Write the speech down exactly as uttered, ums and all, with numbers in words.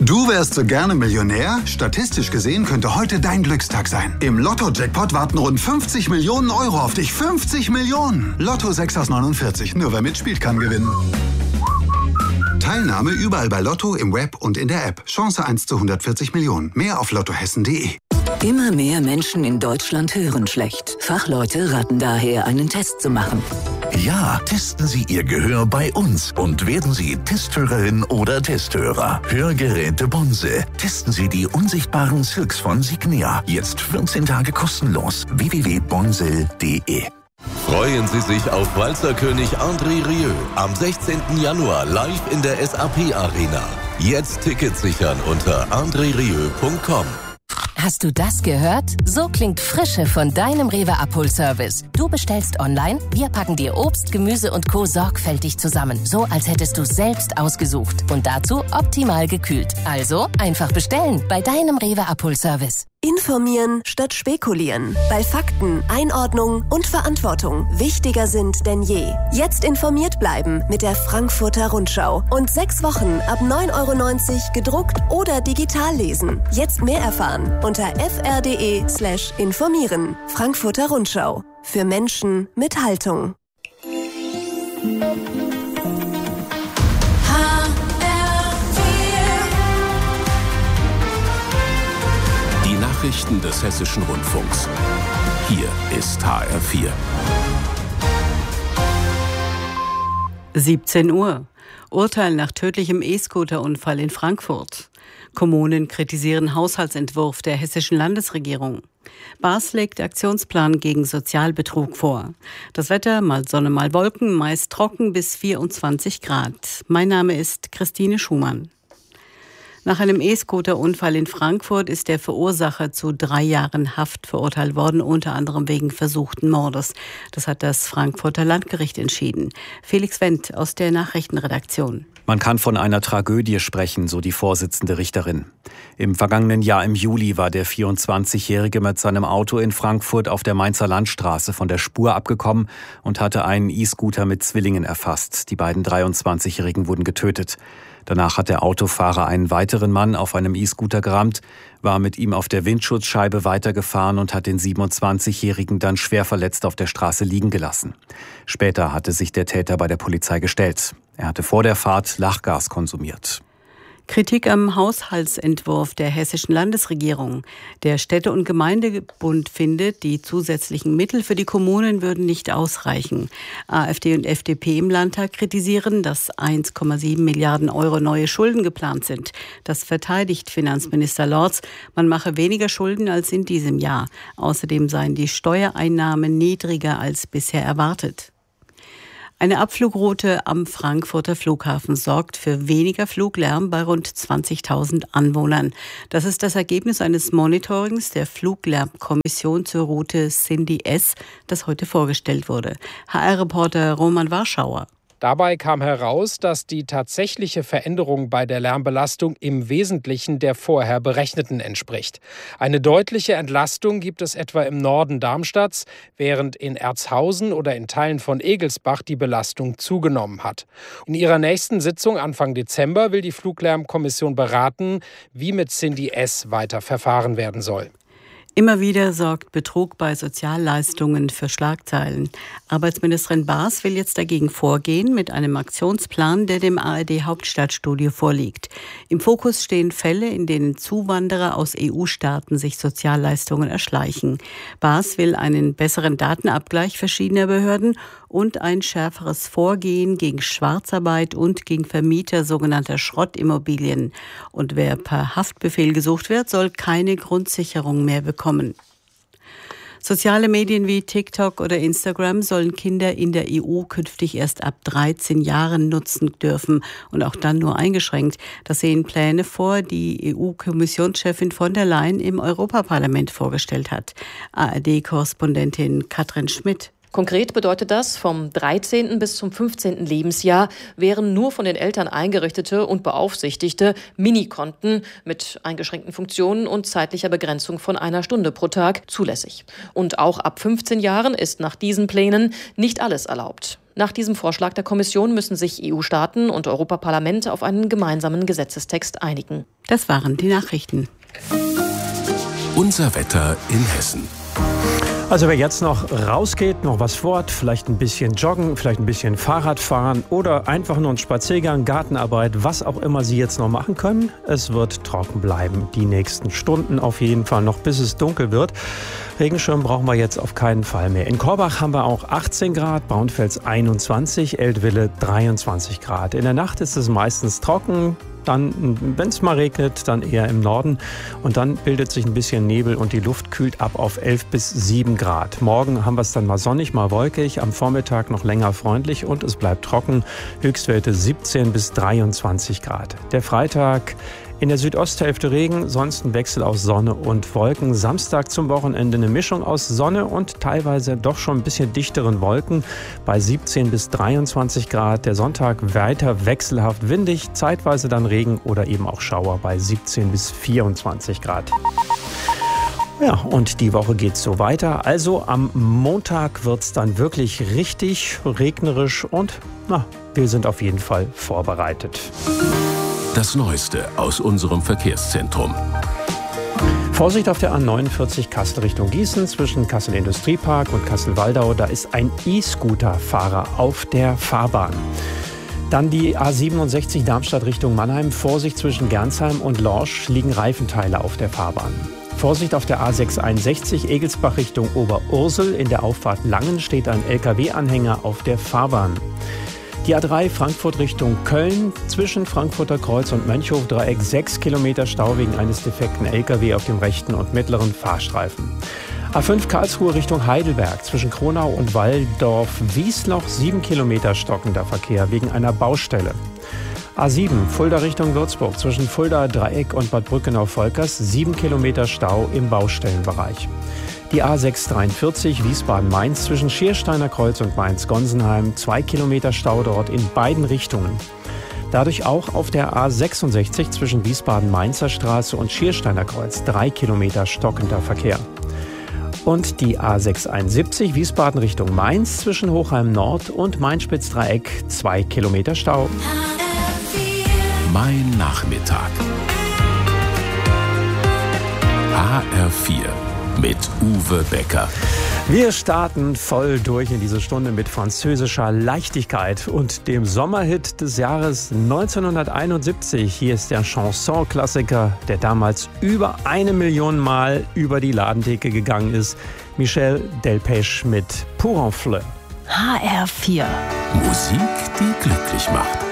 Du wärst so gerne Millionär? Statistisch gesehen könnte heute dein Glückstag sein. Im Lotto-Jackpot warten rund fünfzig Millionen Euro auf dich. fünfzig Millionen! Lotto sechs aus neunundvierzig. Nur wer mitspielt, kann gewinnen. Teilnahme überall bei Lotto, im Web und in der App. Chance eins zu hundertvierzig Millionen. Mehr auf lottohessen punkt de. Immer mehr Menschen in Deutschland hören schlecht. Fachleute raten daher, einen Test zu machen. Ja, testen Sie Ihr Gehör bei uns und werden Sie Testhörerin oder Testhörer. Hörgeräte Bonse. Testen Sie die unsichtbaren Silks von Signia. Jetzt vierzehn Tage kostenlos. w w w punkt bonsel punkt de. Freuen Sie sich auf Walzerkönig André Rieu am sechzehnten Januar live in der S A P Arena. Jetzt Tickets sichern unter andre rieu punkt com. Hast du das gehört? So klingt Frische von deinem Rewe Abholservice. Du bestellst online, wir packen dir Obst, Gemüse und Co. sorgfältig zusammen. So, als hättest du selbst ausgesucht. Und dazu optimal gekühlt. Also einfach bestellen bei deinem Rewe Abholservice. Informieren statt spekulieren. Bei Fakten, Einordnung und Verantwortung wichtiger sind denn je. Jetzt informiert bleiben mit der Frankfurter Rundschau. Und sechs Wochen ab neun Euro neunzig gedruckt oder digital lesen. Jetzt mehr erfahren unter f r punkt de slash informieren. Frankfurter Rundschau. Für Menschen mit Haltung. Nachrichten des Hessischen Rundfunks. Hier ist H R vier. siebzehn Uhr. Urteil nach tödlichem E-Scooter-Unfall in Frankfurt. Kommunen kritisieren Haushaltsentwurf der hessischen Landesregierung. Bas legt Aktionsplan gegen Sozialbetrug vor. Das Wetter, mal Sonne, mal Wolken, meist trocken bis vierundzwanzig Grad. Mein Name ist Christine Schumann. Nach einem E-Scooter-Unfall in Frankfurt ist der Verursacher zu drei Jahren Haft verurteilt worden, unter anderem wegen versuchten Mordes. Das hat das Frankfurter Landgericht entschieden. Felix Wendt aus der Nachrichtenredaktion. Man kann von einer Tragödie sprechen, so die Vorsitzende Richterin. Im vergangenen Jahr im Juli war der vierundzwanzigjährige mit seinem Auto in Frankfurt auf der Mainzer Landstraße von der Spur abgekommen und hatte einen E-Scooter mit Zwillingen erfasst. Die beiden dreiundzwanzigjährigen wurden getötet. Danach hat der Autofahrer einen weiteren Mann auf einem E-Scooter gerammt, war mit ihm auf der Windschutzscheibe weitergefahren und hat den siebenundzwanzigjährigen dann schwer verletzt auf der Straße liegen gelassen. Später hatte sich der Täter bei der Polizei gestellt. Er hatte vor der Fahrt Lachgas konsumiert. Kritik am Haushaltsentwurf der hessischen Landesregierung. Der Städte- und Gemeindebund findet, die zusätzlichen Mittel für die Kommunen würden nicht ausreichen. AfD und F D P im Landtag kritisieren, dass eins Komma sieben Milliarden Euro neue Schulden geplant sind. Das verteidigt Finanzminister Lorz. Man mache weniger Schulden als in diesem Jahr. Außerdem seien die Steuereinnahmen niedriger als bisher erwartet. Eine Abflugroute am Frankfurter Flughafen sorgt für weniger Fluglärm bei rund zwanzigtausend Anwohnern. Das ist das Ergebnis eines Monitorings der Fluglärmkommission zur Route Cindy S, das heute vorgestellt wurde. H R-Reporter Roman Warschauer. Dabei kam heraus, dass die tatsächliche Veränderung bei der Lärmbelastung im Wesentlichen der vorher berechneten entspricht. Eine deutliche Entlastung gibt es etwa im Norden Darmstadts, während in Erzhausen oder in Teilen von Egelsbach die Belastung zugenommen hat. In ihrer nächsten Sitzung Anfang Dezember will die Fluglärmkommission beraten, wie mit Cindy S weiter verfahren werden soll. Immer wieder sorgt Betrug bei Sozialleistungen für Schlagzeilen. Arbeitsministerin Bas will jetzt dagegen vorgehen mit einem Aktionsplan, der dem A R D-Hauptstadtstudio vorliegt. Im Fokus stehen Fälle, in denen Zuwanderer aus E U-Staaten sich Sozialleistungen erschleichen. Bas will einen besseren Datenabgleich verschiedener Behörden und ein schärferes Vorgehen gegen Schwarzarbeit und gegen Vermieter sogenannter Schrottimmobilien. Und wer per Haftbefehl gesucht wird, soll keine Grundsicherung mehr bekommen. Soziale Medien wie TikTok oder Instagram sollen Kinder in der E U künftig erst ab dreizehn Jahren nutzen dürfen und auch dann nur eingeschränkt. Das sehen Pläne vor, die E U-Kommissionschefin von der Leyen im Europaparlament vorgestellt hat. A R D-Korrespondentin Katrin Schmidt. Konkret bedeutet das, vom dreizehnten bis zum fünfzehnten Lebensjahr wären nur von den Eltern eingerichtete und beaufsichtigte Minikonten mit eingeschränkten Funktionen und zeitlicher Begrenzung von einer Stunde pro Tag zulässig. Und auch ab fünfzehn Jahren ist nach diesen Plänen nicht alles erlaubt. Nach diesem Vorschlag der Kommission müssen sich E U-Staaten und Europaparlament auf einen gemeinsamen Gesetzestext einigen. Das waren die Nachrichten. Unser Wetter in Hessen. Also wer jetzt noch rausgeht, noch was vorhat, vielleicht ein bisschen joggen, vielleicht ein bisschen Fahrrad fahren oder einfach nur einen Spaziergang, Gartenarbeit, was auch immer Sie jetzt noch machen können, es wird trocken bleiben. Die nächsten Stunden auf jeden Fall noch, bis es dunkel wird. Regenschirm brauchen wir jetzt auf keinen Fall mehr. In Korbach haben wir auch achtzehn Grad, Braunfels einundzwanzig, Eltville dreiundzwanzig Grad. In der Nacht ist es meistens trocken. Dann, wenn es mal regnet, dann eher im Norden. Und dann bildet sich ein bisschen Nebel und die Luft kühlt ab auf elf bis sieben Grad. Morgen haben wir es dann mal sonnig, mal wolkig. Am Vormittag noch länger freundlich und es bleibt trocken. Höchstwerte siebzehn bis dreiundzwanzig Grad. Der Freitag in der Südosthälfte Regen, sonst ein Wechsel aus Sonne und Wolken. Samstag zum Wochenende eine Mischung aus Sonne und teilweise doch schon ein bisschen dichteren Wolken bei siebzehn bis dreiundzwanzig Grad. Der Sonntag weiter wechselhaft windig, zeitweise dann Regen oder eben auch Schauer bei siebzehn bis vierundzwanzig Grad. Ja, und die Woche geht's so weiter. Also am Montag wird's dann wirklich richtig regnerisch und na, wir sind auf jeden Fall vorbereitet. Das Neueste aus unserem Verkehrszentrum. Vorsicht auf der A neunundvierzig Kassel Richtung Gießen zwischen Kassel Industriepark und Kassel-Waldau. Da ist ein E-Scooter-Fahrer auf der Fahrbahn. Dann die A siebenundsechzig Darmstadt Richtung Mannheim. Vorsicht zwischen Gernsheim und Lorsch liegen Reifenteile auf der Fahrbahn. Vorsicht auf der A sechshunderteinundsechzig Egelsbach Richtung Oberursel. In der Auffahrt Langen steht ein L K W-Anhänger auf der Fahrbahn. Die A drei Frankfurt Richtung Köln, zwischen Frankfurter Kreuz und Mönchhof-Dreieck sechs Kilometer Stau wegen eines defekten L K W auf dem rechten und mittleren Fahrstreifen. A fünf Karlsruhe Richtung Heidelberg, zwischen Kronau und Walldorf-Wiesloch sieben Kilometer stockender Verkehr wegen einer Baustelle. A sieben Fulda Richtung Würzburg, zwischen Fulda Dreieck und Bad Brückenau-Volkers sieben Kilometer Stau im Baustellenbereich. Die A sechshundertdreiundvierzig Wiesbaden-Mainz zwischen Schiersteiner Kreuz und Mainz-Gonsenheim, zwei Kilometer Stau dort in beiden Richtungen. Dadurch auch auf der A sechsundsechzig zwischen Wiesbaden-Mainzer Straße und Schiersteiner Kreuz, drei Kilometer stockender Verkehr. Und die A sechshunderteinundsiebzig Wiesbaden Richtung Mainz zwischen Hochheim Nord und Main-Spitz-Dreieck, zwei Kilometer Stau. Mein Nachmittag. H R vier. Mit Uwe Becker. Wir starten voll durch in diese Stunde mit französischer Leichtigkeit und dem Sommerhit des Jahres neunzehnhunderteinundsiebzig. Hier ist der Chanson-Klassiker, der damals über eine Million Mal über die Ladentheke gegangen ist. Michel Delpech mit Pour un fleur. H R vier. Musik, die glücklich macht.